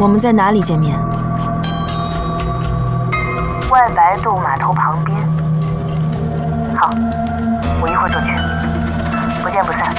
我们在哪里见面？ 外白渡码头旁边。好，我一会儿就去，不见不散。